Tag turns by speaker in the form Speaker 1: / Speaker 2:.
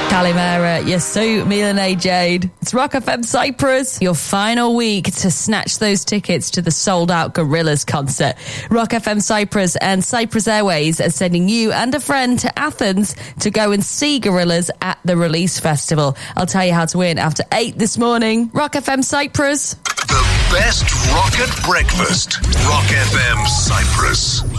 Speaker 1: Kalimera, Yasu, Milane Jade. It's Rock FM Cyprus, your final week to snatch those tickets to the sold-out Gorillaz concert. Rock FM Cyprus and Cyprus Airways are sending you and a friend to Athens to go and see Gorillaz at the Release Festival. I'll tell you how to win after 8 this morning. Rock FM Cyprus.
Speaker 2: The best rock at breakfast. Rock FM Cyprus.